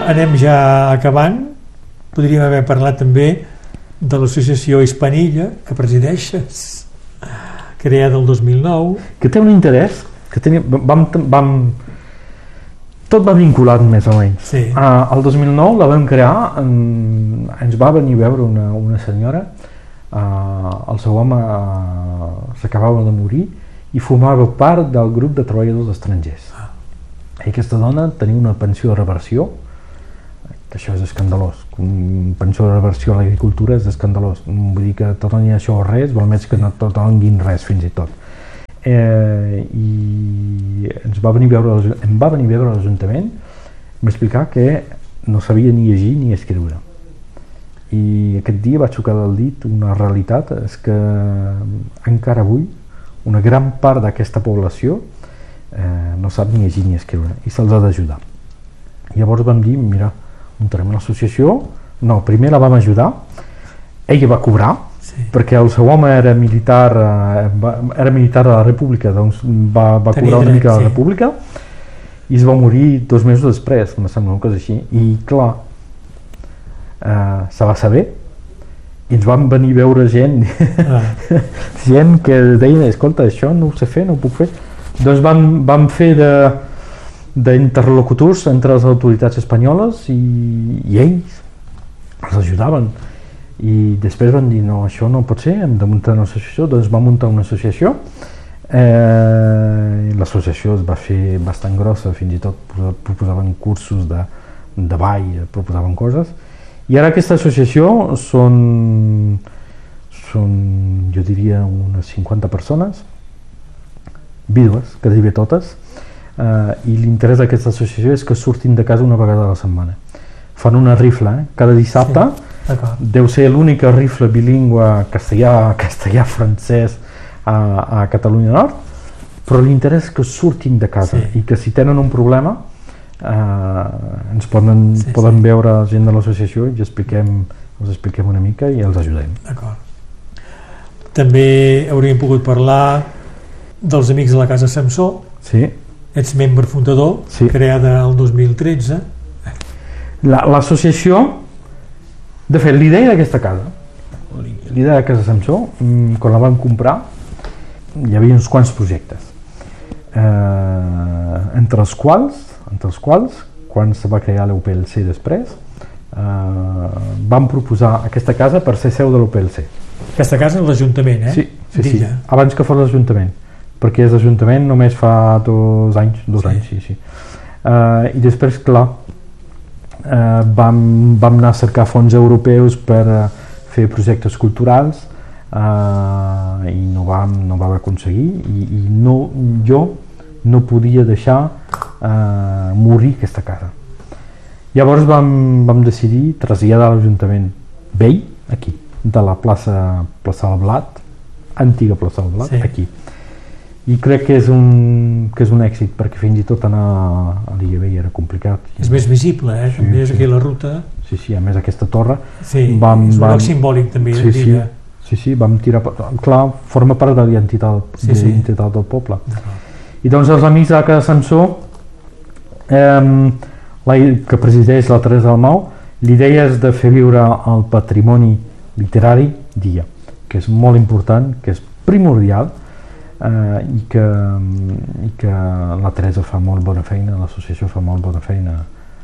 Anem ja acabant. Podríem haver parlat també de l'associació Hispanilla, que presideixes, creada el 2009. Que té un interès, que tot va vinculat més o menys. Sí. El 2009 la vam crear, ens va venir a veure una senyora, el seu home s'acabava de morir i formava part del grup de treballadors estrangers. I aquesta dona tenia una pensió de reversió, que això és escandalós. Una pensió de reversió a l'agricultura és escandalós. Vull dir que tot no hi ha això o res, val més que no tot donin res fins i tot. I em va venir a veure a l'Ajuntament, em va explicar que no sabia ni llegir ni escriure. I aquest dia va xocar del dit una realitat, és que encara avui una gran part d'aquesta població no sap ni llegir ni escriure i se'ls ha d'ajudar. Llavors vam dir, mira, muntarem l'associació. No, primer la vam ajudar, ella va cobrar, sí, perquè el seu home era militar de la República, doncs va cobrar una mica de la República i es va morir 2 mesos després, em sembla una cosa així, i clar, se va saber i ens van venir a veure gent gent que deien, escolta, això no ho sé fer, no ho puc fer. Doncs vam fer d'interlocutors entre les autoritats espanyoles i ells els ajudaven. I després van dir, no, això no pot ser, hem de muntar una associació. Doncs vam muntar una associació. L'associació es va fer bastant grossa, fins i tot proposaven cursos de ball, proposaven coses. I ara aquesta associació són jo diria unes 50 persones, vídues, quasi bé totes, i l'interès d'aquesta associació és que surtin de casa una vegada a la setmana. Fan una rifla, cada dissabte, sí, deu ser l'única rifla bilingüe castellà-francès a Catalunya Nord, però l'interès és que surtin de casa, sí, i que si tenen un problema ens poden veure gent de l'associació i els expliquem una mica i els ajudem. D'acord. També hauríem pogut parlar dels Amics de la Casa Samsó. Sí. Ets membre fundador, sí, creada el 2013. L'associació, de fet, l'idea d'aquesta casa, l'idea de Casa Samsó, quan la vam comprar, hi havia uns quants projectes, entre els quals, quan se va crear l'UPLC després, vam proposar aquesta casa per ser seu de l'UPLC. Aquesta casa és l'Ajuntament, eh? Sí, abans que fos l'Ajuntament, perquè l'Ajuntament només fa 2 anys, sí. I després, clar, vam anar a cercar fons europeus per fer projectes culturals i no vam aconseguir i jo no podia deixar morir aquesta casa. Llavors vam decidir traslladar l'Ajuntament vell, aquí, de la plaça del Blat, antiga plaça del Blat, sí, aquí. I crec que és un èxit, perquè fins i tot anar a l'Illa Vella era complicat. És més visible, sí, també és aquí la ruta. Sí, a més aquesta torre. Sí, és un lloc simbòlic també. Sí, vam tirar... Clar, forma part de l'identitat del poble. I doncs els Amics de la Casa Samsó, que presideix la Teresa Dalmau, l'idea és de fer viure el patrimoni literari d'Illa, que és molt important, que és primordial, i que la Teresa fa molt bona feina, l'associació fa molt bona feina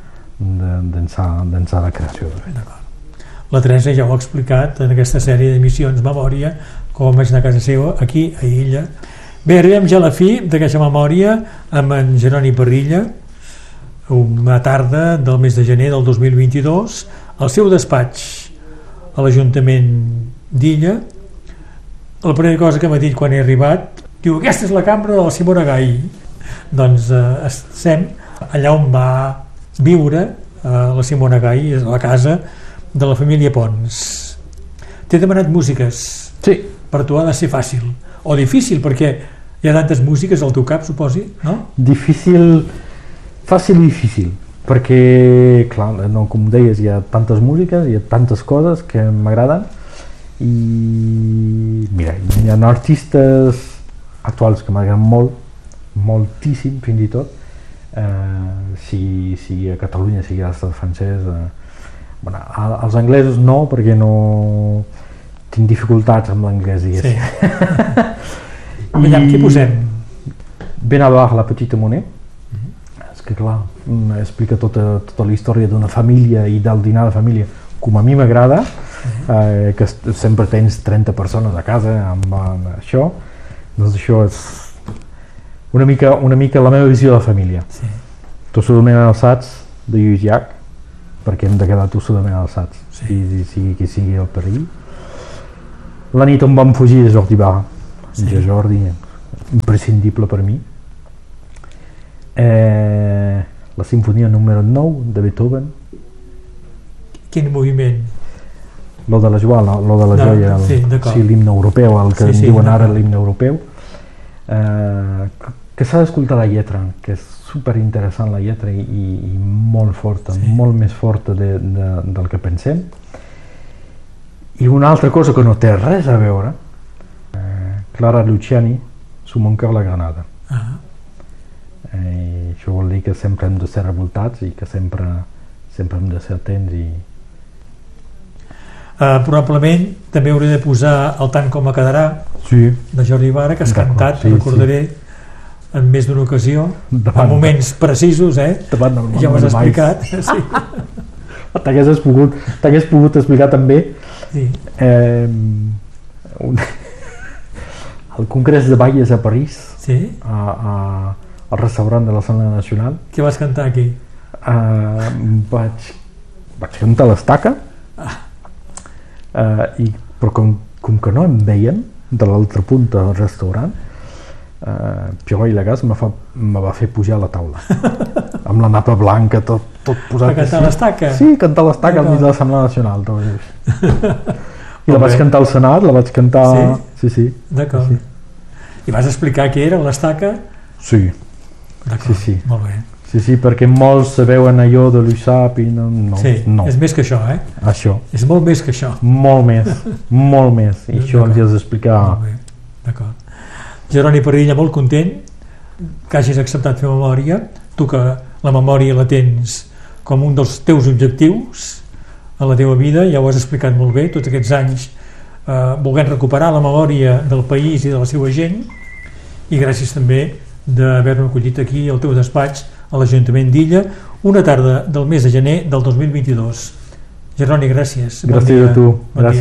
d'ençà la creació. La Teresa ja ho ha explicat en aquesta sèrie d'emissions Memòria, com vaig anar a casa seva, aquí a Illa. Bé, arribem ja a la fi d'aquesta memòria amb en Jeroni Parrilla, una tarda del mes de gener del 2022, al seu despatx a l'Ajuntament d'Illa. La primera cosa que m'ha dit quan he arribat, diu, aquesta és la cambra de la Simona Gai. Doncs estem allà on va viure la Simona Gai, a la casa de la família Pons. T'he demanat músiques. Sí. Per tu ha de ser fàcil o difícil, perquè hi ha tantes músiques al teu cap, suposi, no? Difícil, fàcil i difícil, perquè, clar, no, com deies, hi ha tantes músiques, hi ha tantes coses que m'agraden i, mira, hi ha artistes actuals que m'agraden molt, moltíssim fins i tot, sigui a Catalunya, sigui a l'estat francès. Bueno, als anglesos no, perquè no tinc dificultats amb l'anglès, diguéssim. Sí. I què posem? Benabar, la petita Monet. És que clar, explica tota la història d'una família i del dinar de família, com a mi m'agrada, que sempre tens 30 persones a casa amb això. Doncs això és una mica la meva visió de la família. Sí. Tossudament alçats de Lluís Llach, perquè hem de quedar tossudament alçats, sigui qui sigui el perill. La nit on vam fugir de Jordi Barra, Jordi, imprescindible per mi. La sinfonia número 9 de Beethoven. Quin moviment? Lo de la joia, l'himne europeu, el que diuen ara l'himne europeu, que s'ha d'escoltar la lletra, que és superinteressant la lletra i molt forta, molt més forta del que pensem. I una altra cosa que no té res a veure, Clara Luciani, Su mon cœur la Granada. Això vol dir que sempre hem de ser revoltats i que sempre hem de ser atents i... probablement també hauré de posar El tant com quedarà, de Jordi Barra, que has cantat, recordaré en més d'una ocasió, en moments precisos, ja ho has explicat. T'hagués pogut explicar també el Congrés de Balles a París, al restaurant de l'Assemblea Nacional. Què vas cantar aquí? Vaig cantar l'Estaca, però com que no em veien de l'altra punta del restaurant, Pioró i Lagàs me va fer pujar a la taula amb la napa blanca, tot posat. Per cantar l'Estaca? Sí, cantar l'Estaca al mig de l'Assemblea Nacional. I la vaig cantar al Senat, la vaig cantar... Sí. D'acord. I vas explicar què era l'Estaca? Sí. D'acord, molt bé. Sí, perquè molts veuen allò de l'USAP i no. És més que això, Això. És molt més que això. Molt més. I això ens has d'explicar. Molt bé, d'acord. Jeroni Parrilla, molt content que hagis acceptat fer memòria. Tu que la memòria la tens com un dels teus objectius a la teva vida, ja ho has explicat molt bé, tots aquests anys volent recuperar la memòria del país i de la seva gent, i gràcies també d'haver-me acollit aquí al teu despatx a l'Ajuntament d'Illa una tarda del mes de gener del 2022. Jeroni, gràcies. Gràcies a tu.